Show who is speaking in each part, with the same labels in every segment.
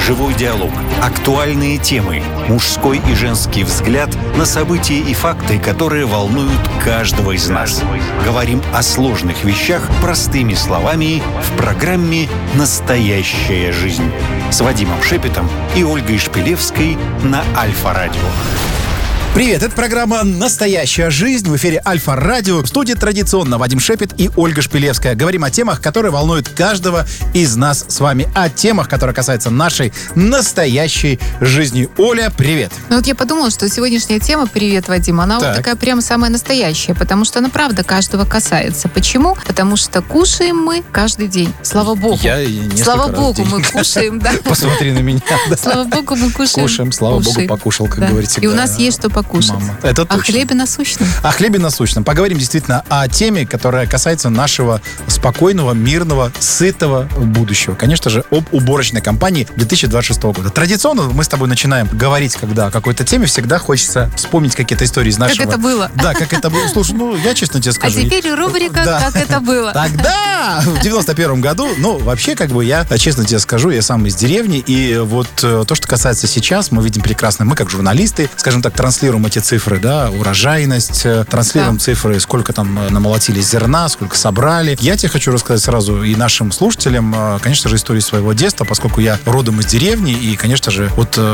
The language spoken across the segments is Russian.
Speaker 1: Живой диалог, актуальные темы, мужской и женский взгляд на события и факты, которые волнуют каждого из нас. Говорим о сложных вещах простыми словами в программе «Настоящая жизнь» с Вадимом Шепетом и Ольгой Шпилевской на Альфа-радио.
Speaker 2: Привет, это программа «Настоящая жизнь» в эфире Альфа-радио. В студии традиционно Вадим Шепет и Ольга Шпилевская. Говорим о темах, которые волнуют каждого из нас с вами. О темах, которые касаются нашей настоящей жизни. Оля, привет.
Speaker 3: Ну вот я подумала, что сегодняшняя тема, привет, Вадим, она вот такая прям самая настоящая, потому что она правда каждого касается. Почему? Потому что кушаем мы каждый день. Слава Богу. Слава Богу, мы кушаем, да.
Speaker 2: Посмотри на меня.
Speaker 3: Слава Богу, мы кушаем.
Speaker 2: Кушаем, слава Богу, покушал, как говорится.
Speaker 3: И у нас есть что покушать.
Speaker 2: Это точно.
Speaker 3: О хлебе насущном.
Speaker 2: О хлебе насущном. Поговорим действительно о теме, которая касается нашего спокойного, мирного, сытого будущего. Конечно же, об уборочной кампании 2026 года. Традиционно мы с тобой начинаем говорить, когда о какой-то теме, всегда хочется вспомнить какие-то истории из нашего...
Speaker 3: Как это было.
Speaker 2: Да, как это было. Слушай, я честно тебе скажу.
Speaker 3: А теперь рубрика «Как это было».
Speaker 2: Тогда, в 91-м году, вообще, я честно тебе скажу, я сам из деревни, и вот то, что касается сейчас, мы видим прекрасно, мы как журналисты, скажем так, транслируем эти цифры, урожайность, транслируем цифры, сколько там намолотили зерна, сколько собрали. Я тебе хочу рассказать сразу и нашим слушателям, конечно же, историю своего детства, поскольку я родом из деревни, и, конечно же,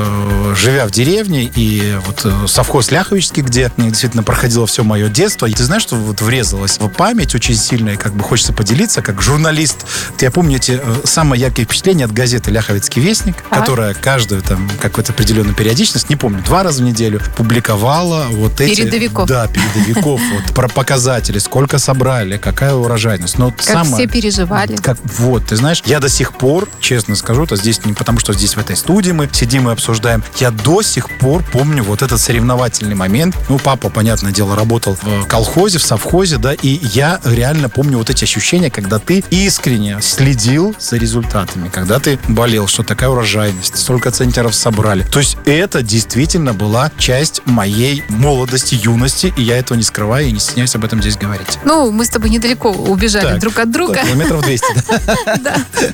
Speaker 2: живя в деревне, и совхоз Ляховичский, где действительно проходило все мое детство, и ты знаешь, что врезалось в память очень сильно, и хочется поделиться, как журналист. Я помню эти самые яркие впечатления от газеты «Ляховицкий вестник», которая каждую какую-то определенную периодичность, не помню, 2 раза в неделю публиковала эти...
Speaker 3: Передовиков.
Speaker 2: Да, передовиков. Про показатели, сколько собрали, какая урожайность.
Speaker 3: Все переживали.
Speaker 2: Ты знаешь, я до сих пор, честно скажу, это здесь не потому, что здесь в этой студии мы сидим и обсуждаем, я до сих пор помню этот соревновательный момент. Папа, понятное дело, работал в колхозе, в совхозе, и я реально помню эти ощущения, когда ты искренне следил за результатами, когда ты болел, что такая урожайность, столько центнеров собрали. То есть это действительно была часть моей молодости, юности, и я этого не скрываю и не стесняюсь об этом здесь говорить.
Speaker 3: Мы с тобой недалеко убежали друг от друга.
Speaker 2: Километров 200.
Speaker 3: Да.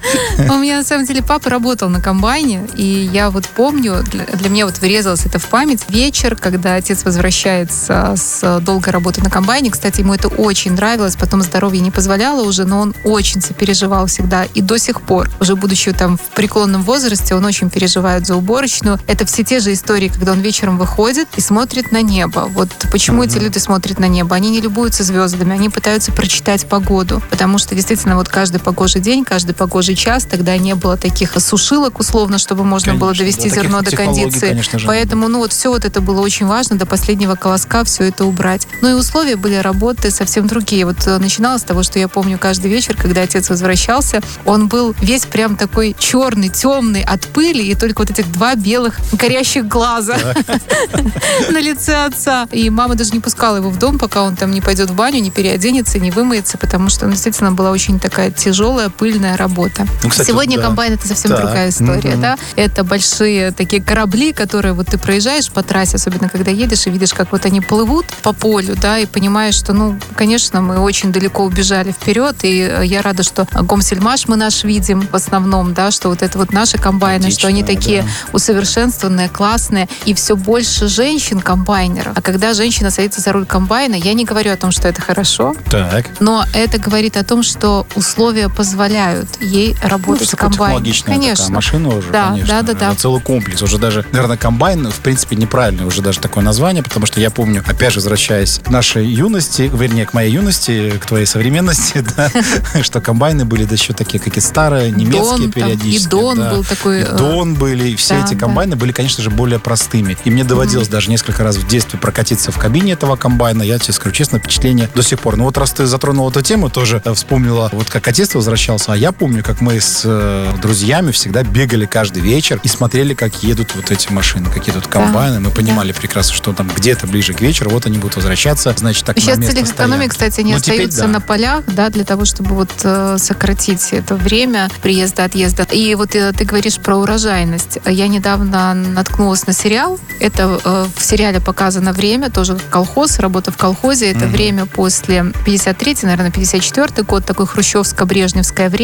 Speaker 3: У меня, на самом деле, папа работал на комбайне, и я помню, для меня врезалось это в память. Вечер, когда отец возвращается с долгой работы на комбайне, кстати, ему это очень нравилось, потом здоровье не позволяло уже, но он очень сопереживал всегда, и до сих пор, уже будучи в преклонном возрасте, он очень переживает за уборочную. Это все те же истории, когда он вечером выходит и смотрит на небо. Почему эти люди смотрят на небо? Они не любуются звездами, они пытаются прочитать погоду, потому что действительно каждый погожий день, каждый погожий час, тогда не было таких сушилок условно, чтобы можно было довести зерно до кондиции. Поэтому все это было очень важно, до последнего колоска все это убрать. И условия были работы совсем другие. Начиналось с того, что я помню каждый вечер, когда отец возвращался, он был весь прям такой черный, темный от пыли, и только этих 2 белых горящих глаза на лице отца. И мама даже не пускала его в дом, пока он не пойдет в баню, не переоденется, не вымоется, потому что действительно была очень такая тяжелая, пыльная работа.
Speaker 2: Кстати,
Speaker 3: сегодня комбайн — это совсем другая история. Да? Это большие такие корабли, которые ты проезжаешь по трассе, особенно когда едешь и видишь, как они плывут по полю, и понимаешь, что, конечно, мы очень далеко убежали вперед, и я рада, что Гомсельмаш мы наш видим в основном, что это наши комбайны, что они такие усовершенствованные, классные, и все больше женщин-комбайнеров. А когда женщина садится за руль комбайна, я не говорю о том, что это хорошо, но это говорит о том, что условия позволяют ей работать с комбайном.
Speaker 2: Конечно. Машина уже, конечно. Да. Целый комплекс. Уже даже, наверное, комбайн, в принципе, неправильное уже даже такое название, потому что я помню, опять же, возвращаясь к нашей юности, вернее, к моей юности, к твоей современности, что комбайны были еще такие, какие старые, немецкие периодически.
Speaker 3: И Дон был такой.
Speaker 2: И Дон были, и все эти комбайны были, конечно же, более простыми. И мне доводилось даже несколько раз в детстве прокатиться в кабине этого комбайна. Я тебе скажу честно, впечатление до сих пор. Раз ты затронул эту тему, тоже вспомнила, как отец возвращался. А я помню, как мы с друзьями всегда бегали каждый вечер и смотрели, как едут эти машины, какие тут комбайны. Мы понимали прекрасно, что где-то ближе к вечеру они будут возвращаться, значит, так
Speaker 3: сейчас
Speaker 2: на место
Speaker 3: целях экономии, кстати, они остаются на полях, для того, чтобы сократить это время приезда-отъезда. И ты говоришь про урожайность. Я недавно наткнулась на сериал. Это в сериале показано время, тоже колхоз, работа в колхозе. Это время после 53-й, наверное, 54-й год, такое хрущевско-брежневское время.